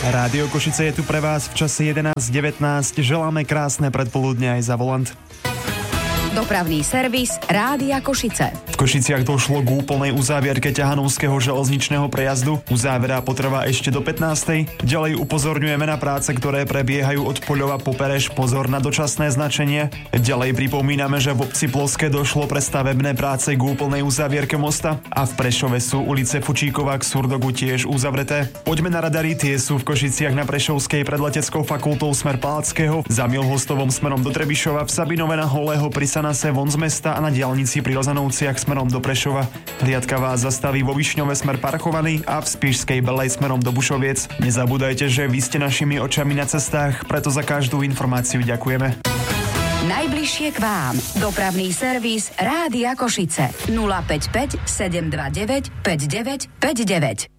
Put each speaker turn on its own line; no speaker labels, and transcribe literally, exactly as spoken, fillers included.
Rádio Košice je tu pre vás v čase jedenásť devätnásť. Želáme krásne predpoludne aj za volant.
Dopravný servis Rádia Košice.
V Košiciach došlo k úplnej uzávierke ťahanovského železničného prejazdu. Uzávera potrvá ešte do pätnástej. Ďalej upozorňujeme na práce, ktoré prebiehajú od Poľova po Pereš. Pozor na dočasné značenie. Ďalej pripomíname, že v obci Ploské došlo pre stavebné práce k úplnej uzávierke mosta a v Prešove sú ulice Fučíková k Surdogu tiež uzavreté. Poďme na radary, tie sú v Košiciach na Prešovskej pred leteckou fakultou smer Palackého, za Milhostovom smerom do Trebišova, v Sabinove na Holého pri Sanase von z mesta a na diaľnici pri Rozanovciach smerom do Prešova. Hliadka vás zastaví vo Višňove smer Parchovaný a v Spišskej Belej smerom do Bušoviec. Nezabúdajte, že vy ste našimi očami na cestách, preto za každú informáciu ďakujeme.
Najbližšie k vám. Dopravný servis Rádia Košice. nula päť päť sedem dva deväť päť deväť päť deväť.